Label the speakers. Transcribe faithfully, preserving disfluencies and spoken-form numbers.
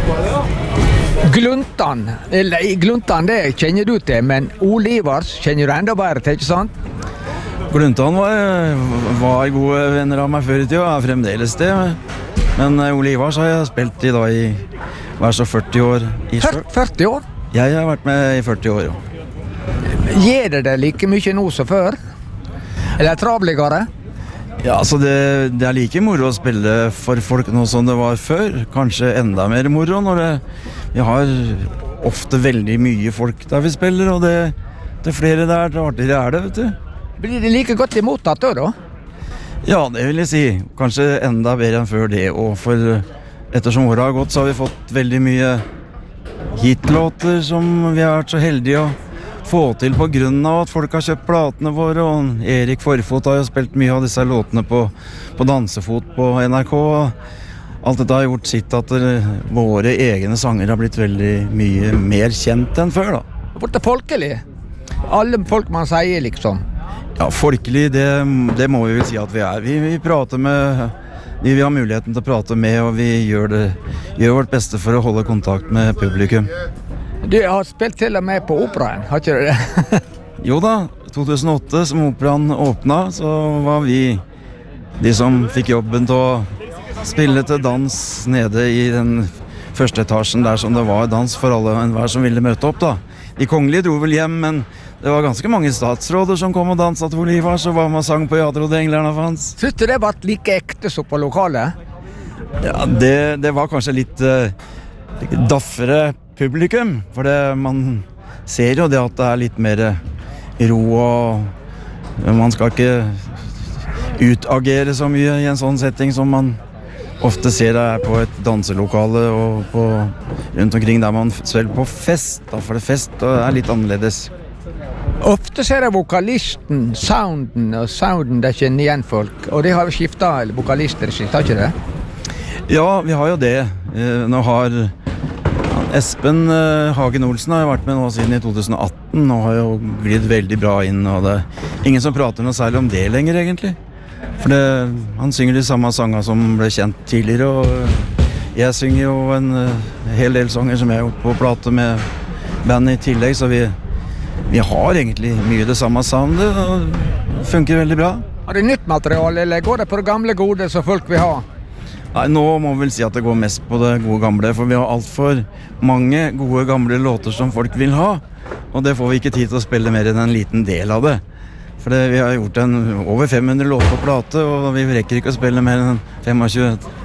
Speaker 1: Gluntan, eller Gluntan det kjenner du til, men Ole Ivars kjenner du enda bedre til, ikke sant?
Speaker 2: Gluntan var, var gode venner av meg før i tida, og er fremdeles det. Men Ole Ivars har jeg spilt i dag i hver så førti år i sjøl.
Speaker 1: førti år?
Speaker 2: Jeg har vært med i førti år, jo.
Speaker 1: Gjør det det like mye nå som før? Eller travligere?
Speaker 2: Ja, altså det, det er like moro å spille for folk nå som det var før. Kanskje enda mer moro når det, vi har ofte veldig mye folk der vi spiller, og det, det er flere der, det artigere er det, vet du.
Speaker 1: Blir det like godt imottatt da, da?
Speaker 2: Ja, det vil jeg si. Kanskje enda bedre enn før det, og for ettersom året har gått, så har vi fått veldig mye hitlåter som vi har vært så heldige å få til på grunn av at folk har kjøpt platene våre, og Erik Forfot har jo spilt mye av disse låtene på, på dansefot på N R K. Alt dette har gjort sitt at våre egne sanger har blitt veldig mye mer kjent enn før, da.
Speaker 1: Det har blitt folkelig. Alle folk man sier, liksom.
Speaker 2: Ja, folkelig, det, det må vi vel si at vi er. Vi, vi prater med de vi har muligheten til å prate med, og vi gjør, det, gjør vårt beste for å holde kontakt med publikum.
Speaker 1: Du har spilt til og med på operaen, har ikke du det?
Speaker 2: Jo da, to tusen og åtte som operaen åpnet, så var vi de som fikk jobben til å spille til dans nede i den første etasjen der som det var dans for alle og enhver som ville møte opp da. De kongelige dro vel hjem, men det var ganske mange statsråder som kom og danset til Ole Ivars og var med og sang på «Ja, trodde englerne fanns».
Speaker 1: Synes du det var like ekte som på lokalet?
Speaker 2: Ja, det, det var kanskje litt uh, daffere publikum, for det, man ser jo det at det er litt mer ro, og man skal ikke utagere så mye i en sånn setting som man ofte ser det er på et danselokale og på, rundt omkring der man spiller på fest, da, for det fest er litt annerledes.
Speaker 1: Ofte ser jeg vokalisten, sounden og sounden der kjenner igjen folk, og de har jo skiftet vokalister, har ikke det?
Speaker 2: Ja, vi har jo det. Nå har Espen Hagen Olsen har vært med nå siden i to tusen og atten og har jo glidd veldig bra inn, og det er ingen som prater noe særlig om det lenger egentlig. For det, han synger de samme sanger som ble kjent tidligere, og jeg synger jo en hel del sanger som jeg har gjort på plate med band i tillegg, så vi, vi har egentlig mye det samme soundet, og det funker veldig bra.
Speaker 1: Har du nytt materiale, eller går det på det gamle gode som folk vil ha?
Speaker 2: Nei, nå må vi vel si at det går mest på det gode gamle, for vi har alt for mange gode gamle låter som folk vil ha, og det får vi ikke tid til å spille mer enn en liten del av det. For det, vi har gjort en over fem hundre låter på plate, og vi rekker ikke å spille mer enn tjuefem